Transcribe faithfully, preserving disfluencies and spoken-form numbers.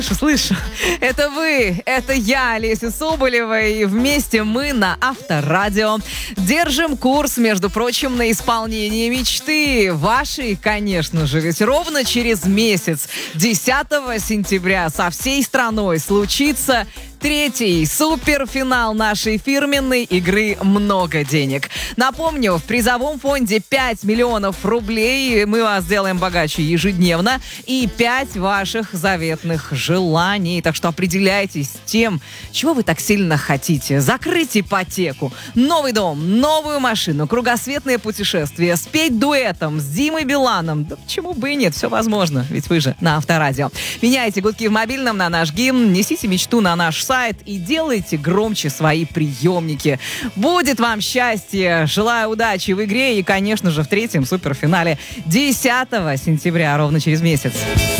Слышу, это вы, это я, Олеся Соболева, и вместе мы на Авторадио держим курс, между прочим, на исполнение мечты. Вашей, конечно же, ведь ровно через месяц, десятого сентября, со всей страной случится третий суперфинал нашей фирменной игры «Много денег». Напомню, в призовом фонде пять миллионов рублей. Мы вас делаем богаче ежедневно. И пять ваших заветных желаний. Так что определяйтесь с тем, чего вы так сильно хотите. Закрыть ипотеку, новый дом, новую машину, кругосветное путешествие, спеть дуэтом с Димой Биланом. Да почему бы и нет, все возможно, ведь вы же на Авторадио. Меняйте гудки в мобильном на наш гимн, несите мечту на наш сайт и делайте громче свои приемники. Будет вам счастье. Желаю удачи в игре и, конечно же, в третьем суперфинале десятого сентября, ровно через месяц.